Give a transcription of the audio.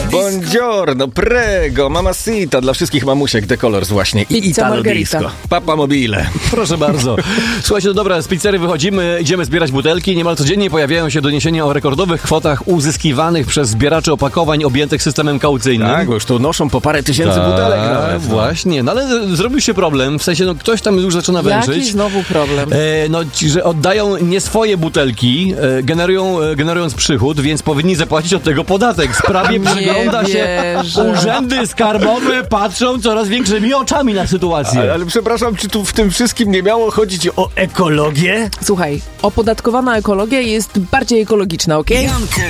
Buongiorno, prego, mamacita dla wszystkich mamusiek The Colors właśnie i Pizza Italo Margherita. Disco. Papa Mobile. Proszę bardzo. Słuchajcie, no dobra, z pizzerii wychodzimy, idziemy zbierać butelki. Niemal codziennie pojawiają się doniesienia o rekordowych kwotach uzyskiwanych przez zbieraczy opakowań objętych systemem kaucyjnym. Tak, bo już tu noszą po parę tysięcy butelek nawet. No. Właśnie, no ale zrobił się problem, w sensie, no ktoś tam już zaczyna węszyć. Jaki znowu problem? No, ci, że oddają nie swoje butelki, generując przychód, więc powinni zapłacić od tego podatek. Sprawie przygląda się wierzę. urzędy skarbowe, patrzą coraz większymi oczami na sytuację. Ale przepraszam, czy tu w tym wszystkim nie miało chodzić o ekologię? Słuchaj, opodatkowana ekologia jest bardziej ekologiczna, okej?